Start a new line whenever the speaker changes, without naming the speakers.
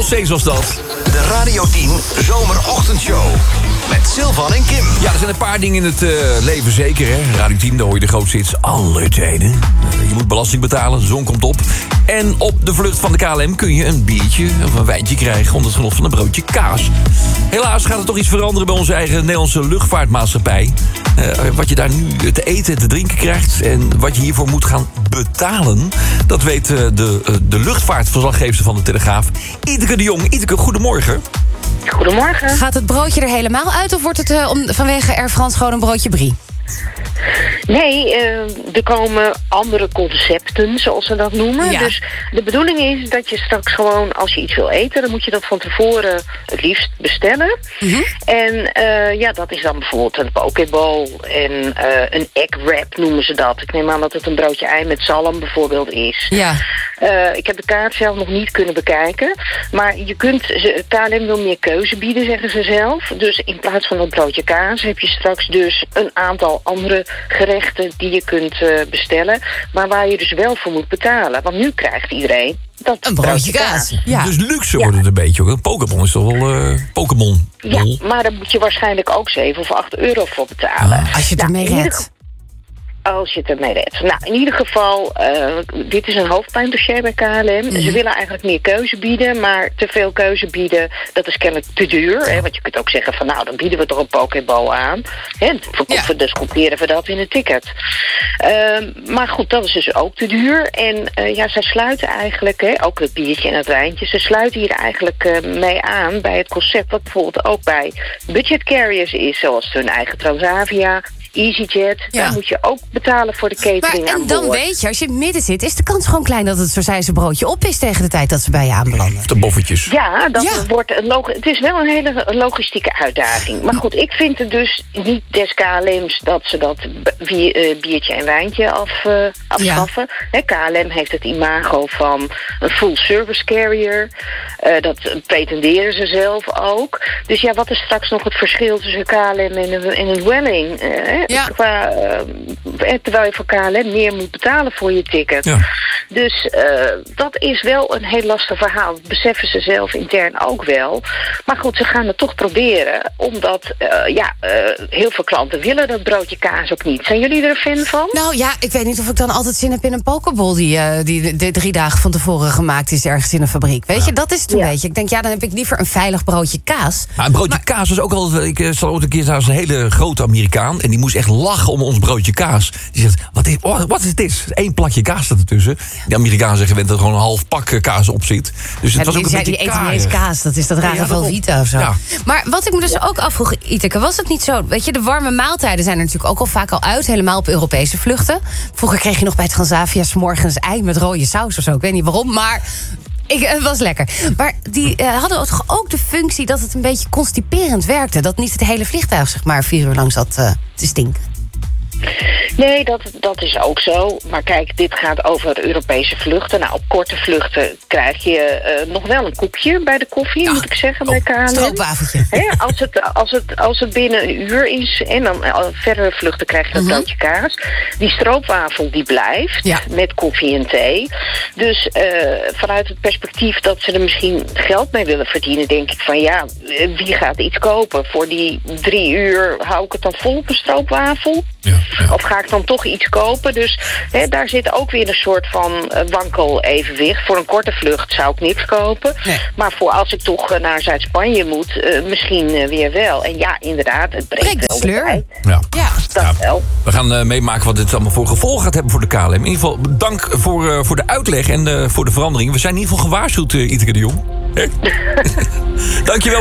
Beyoncé was dat.
De Radio 10 Zomerochtendshow. Met Silvan en Kim.
Ja, er zijn een paar dingen in het leven zeker, hè. Radio 10, daar hoor je de grootste hits alle tijden. Je moet belasting betalen, de zon komt op. En op de vlucht van de KLM kun je een biertje of een wijntje krijgen onder het genot van een broodje kaas. Helaas gaat er toch iets veranderen bij onze eigen Nederlandse luchtvaartmaatschappij. Wat je daar nu te eten en te drinken krijgt en wat je hiervoor moet gaan betalen, dat weet de luchtvaartverslaggever van de Telegraaf, Iteke de Jong. Iteke, goedemorgen.
Goedemorgen.
Gaat het broodje er helemaal uit of wordt het vanwege Air France gewoon een broodje brie?
Nee, er komen andere concepten, zoals ze dat noemen.
Ja.
Dus de bedoeling is dat je straks gewoon, als je iets wil eten, dan moet je dat van tevoren het liefst bestellen.
Mm-hmm.
En dat is dan bijvoorbeeld een pokeball en een egg wrap noemen ze dat. Ik neem aan dat het een broodje ei met zalm bijvoorbeeld is.
Ja.
Ik heb de kaart zelf nog niet kunnen bekijken. Maar je kunt, KLM wil meer keuze bieden, zeggen ze zelf. Dus in plaats van dat broodje kaas heb je straks dus een aantal andere gerechten die je kunt bestellen. Maar waar je dus wel voor moet betalen. Want nu krijgt iedereen dat
Een broodje kaas. Ja.
Dus luxe wordt het een beetje. Ook. Een Pokémon is toch wel Pokémon.
Ja, maar daar moet je waarschijnlijk ook 7 of 8 euro voor betalen.
Als je het ermee redt.
Als je het ermee redt. Nou, in ieder geval, dit is een hoofdpijndossier bij KLM. Ze willen eigenlijk meer keuze bieden, maar te veel keuze bieden, dat is kennelijk te duur. Hè? Want je kunt ook zeggen van, nou, dan bieden we toch een pokeball aan. Hè? Dus couperen we dat in een ticket. Maar goed, dat is dus ook te duur. En zij sluiten eigenlijk, hè, ook het biertje en het wijntje, ze sluiten hier eigenlijk mee aan bij het concept wat bijvoorbeeld ook bij budget carriers is, zoals hun eigen Transavia, EasyJet, daar moet je ook betalen voor de catering aan boord.
En dan weet je, als je in het midden zit, is de kans gewoon klein dat het zo zijn broodje op is tegen de tijd dat ze bij je aanbelanden.
Of de boffetjes.
Ja, wordt het is wel een hele logistieke uitdaging. Maar goed, ik vind het dus niet des KLM's dat ze dat biertje en wijntje afschaffen. KLM heeft het imago van een full service carrier. Dat pretenderen ze zelf ook. Dus ja, wat is straks nog het verschil tussen KLM en een Welling? Terwijl je voor KLM meer moet betalen voor je ticket. Ja. Dus dat is wel een heel lastig verhaal. Dat beseffen ze zelf intern ook wel. Maar goed, ze gaan het toch proberen. Omdat heel veel klanten willen dat broodje kaas ook niet. Zijn jullie er een fan van?
Nou ja, ik weet niet of ik dan altijd zin heb in een pokeball die 3 dagen van tevoren gemaakt is ergens in een fabriek. Weet je, dat is het een beetje. Ik denk, dan heb ik liever een veilig broodje kaas.
Maar een broodje kaas was ook altijd. Ik zat ooit een keer naast een hele grote Amerikaan en die moest echt lachen om ons broodje kaas. Die zegt, wat is dit? 1 plakje kaas staat ertussen. De Amerikanen zeggen gewend dat er gewoon een half pak kaas op zit. Dus het was ook een beetje
die eten niet eens kaas. Dat is dat rare Velveeta of zo. Ja. Maar wat ik me dus ook afvroeg, Iteke, was het niet zo? Weet je, de warme maaltijden zijn er natuurlijk ook al vaak al uit. Helemaal op Europese vluchten. Vroeger kreeg je nog bij Transavia 's morgens ei met rode saus of zo. Ik weet niet waarom, maar het was lekker. Maar die hadden toch ook de functie dat het een beetje constiperend werkte. Dat niet het hele vliegtuig, zeg maar, 4 uur lang zat te stinken.
Nee, dat is ook zo. Maar kijk, dit gaat over Europese vluchten. Nou, op korte vluchten krijg je nog wel een koekje bij de koffie, moet ik zeggen, bij KLM.
Stroopwafeltje.
Als het binnen een uur is en dan verdere vluchten krijg je een broodje kaas. Die stroopwafel die blijft met koffie en thee. Dus vanuit het perspectief dat ze er misschien geld mee willen verdienen, denk ik van ja, wie gaat iets kopen? Voor die 3 uur hou ik het dan vol op een stroopwafel? Ja. Of ga ik dan toch iets kopen? Dus daar zit ook weer een soort van wankel evenwicht. Voor een korte vlucht zou ik niks kopen. Nee. Maar voor als ik toch naar Zuid-Spanje moet, misschien weer wel. En ja, inderdaad, het breekt wel sleur. Dat wel.
We gaan meemaken wat dit allemaal voor gevolgen gaat hebben voor de KLM. In ieder geval, dank voor de uitleg en voor de verandering. We zijn in ieder geval gewaarschuwd, Iteke de Jong. Dankjewel.